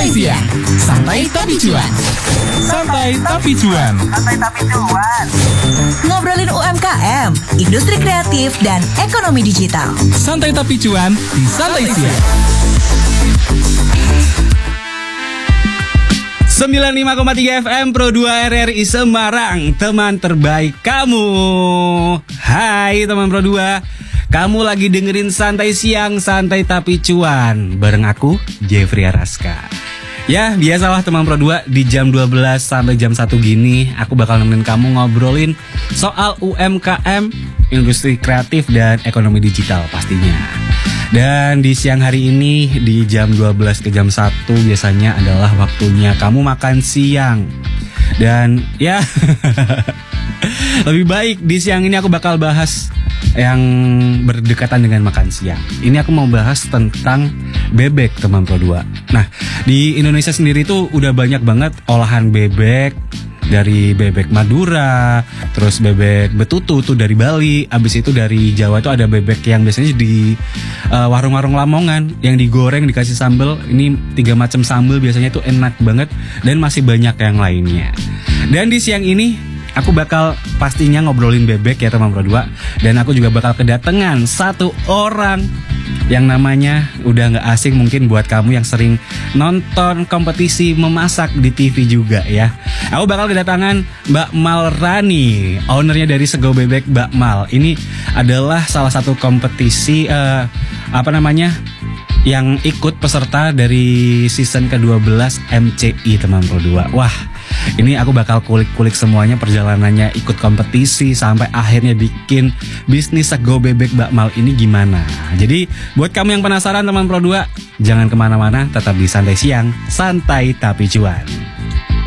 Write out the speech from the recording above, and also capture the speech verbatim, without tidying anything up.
Santai Siang, santai tapi cuan. Santai tapi cuan. Santai tapi cuan. Ngobrolin U M K M, industri kreatif dan ekonomi digital. Santai tapi cuan di Santai Siang. sembilan puluh lima koma tiga F M Pro dua R R I Semarang, teman terbaik kamu. Hai teman Pro dua, kamu lagi dengerin Santai Siang, santai tapi cuan bareng aku, Jeffrey Araska. Ya, biasalah teman Pro dua, di jam dua belas sampai jam satu gini aku bakal nemenin kamu ngobrolin soal U M K M, industri kreatif dan ekonomi digital pastinya. Dan di siang hari ini di jam dua belas ke jam satu biasanya adalah waktunya kamu makan siang. Dan ya lebih baik di siang ini aku bakal bahas yang berdekatan dengan makan siang. Ini aku mau bahas tentang bebek teman Pro dua. Nah, di Indonesia sendiri tuh udah banyak banget olahan bebek. Dari bebek Madura, terus bebek betutu tuh dari Bali, abis itu dari Jawa tuh ada bebek yang biasanya di uh, warung-warung Lamongan yang digoreng dikasih sambal. Ini tiga macam sambal biasanya tuh enak banget dan masih banyak yang lainnya. Dan di siang ini aku bakal pastinya ngobrolin bebek ya teman Pro dua, dan aku juga bakal kedatangan satu orang yang namanya udah gak asing mungkin buat kamu yang sering nonton kompetisi memasak di T V juga ya. Aku bakal kedatangan Mbak Mal Rani, ownernya dari Sego Bebek Mbak Mal. Ini adalah salah satu kompetisi uh, apa namanya yang ikut peserta dari season ke dua belas M C I teman Pro dua. Wah, ini aku bakal kulik-kulik semuanya perjalanannya ikut kompetisi sampai akhirnya bikin bisnis Sego Bebek Mbak Mal ini gimana. Jadi buat kamu yang penasaran teman Pro dua, jangan kemana-mana, tetap di Santai Siang, santai tapi cuan.